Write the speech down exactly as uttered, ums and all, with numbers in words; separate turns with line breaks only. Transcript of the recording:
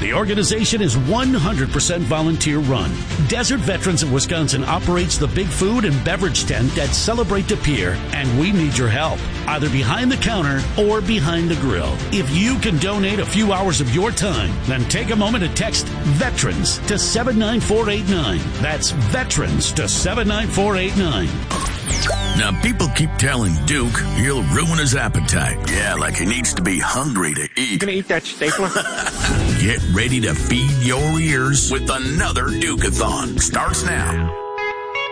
The organization is one hundred percent volunteer run. Desert Veterans of Wisconsin operates the big food and beverage tent at Celebrate De Pere, and we need your help, either behind the counter or behind the grill. If you can donate a few hours of your time, then take a moment to text VETERANS to seven nine four eight nine. That's VETERANS to seven nine four eight nine.
Now, people keep telling Duke he'll ruin his appetite. Yeah, like he needs to be hungry to eat.
You gonna eat that stapler?
Get ready to feed your ears with another Duke-a-thon. Starts now.